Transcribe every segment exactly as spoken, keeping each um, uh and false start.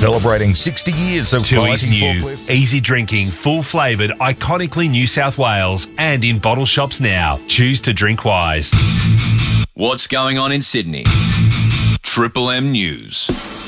Celebrating sixty years of Tooheys quality new, forklifts. easy drinking, full flavoured, iconically New South Wales and in bottle shops now. Choose to drink wise. What's going on in Sydney? Triple M News.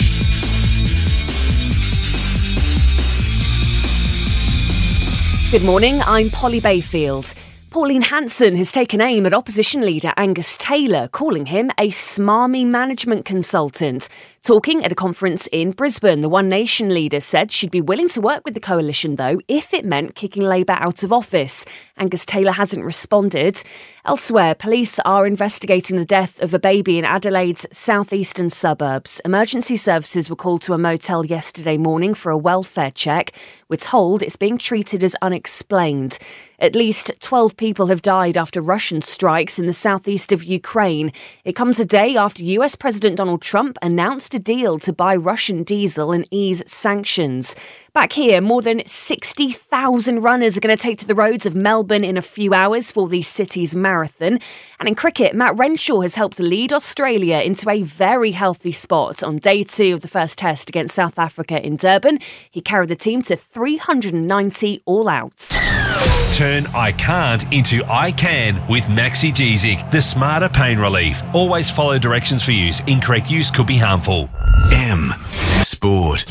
Good morning, I'm Polly Bayfield. Pauline Hanson has taken aim at opposition leader Angus Taylor, calling him a smarmy management consultant. Talking at a conference in Brisbane, the One Nation leader said she'd be willing to work with the coalition, though, if it meant kicking Labour out of office. Angus Taylor hasn't responded. Elsewhere, police are investigating the death of a baby in Adelaide's southeastern suburbs. Emergency services were called to a motel yesterday morning for a welfare check. We're told it's being treated as unexplained. At least twelve people have died after Russian strikes in the southeast of Ukraine. It comes a day after U S President Donald Trump announced a deal to buy Russian diesel and ease sanctions. Back here, more than sixty thousand runners are going to take to the roads of Melbourne in a few hours for the city's marathon. And in cricket, Matt Renshaw has helped lead Australia into a very healthy spot on day two of the first test against South Africa in Durban. He carried the team to three hundred ninety all-outs. Turn I can't into I can with Maxi Gesic, the smarter pain relief. Always follow directions for use. Incorrect use could be harmful. M Sport.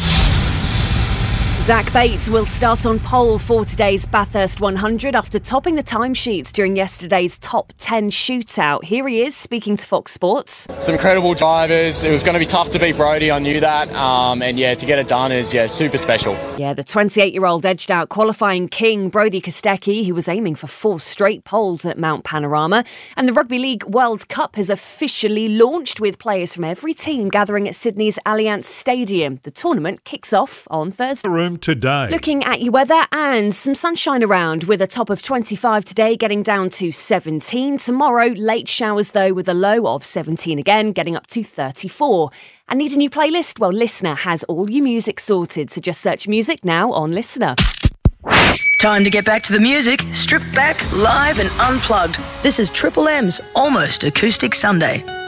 Zach Bates will start on pole for today's Bathurst one hundred after topping the timesheets during yesterday's top ten shootout. Here he is speaking to Fox Sports. Some incredible drivers. It was going to be tough to beat Brodie, I knew that. Um, and yeah, to get it done is yeah super special. Yeah, the twenty-eight-year-old edged out qualifying king Brodie Kostecki, who was aiming for four straight poles at Mount Panorama. And the Rugby League World Cup has officially launched, with players from every team gathering at Sydney's Allianz Stadium. The tournament kicks off on Thursday. Room today. Looking at your weather, and some sunshine around with a top of twenty-five today, getting down to seventeen. Tomorrow, late showers though, with a low of seventeen again, getting up to thirty-four. And need a new playlist? Well, Listener has all your music sorted, so just search music now on Listener. Time to get back to the music, stripped back, live and unplugged. This is Triple M's Almost Acoustic Sunday.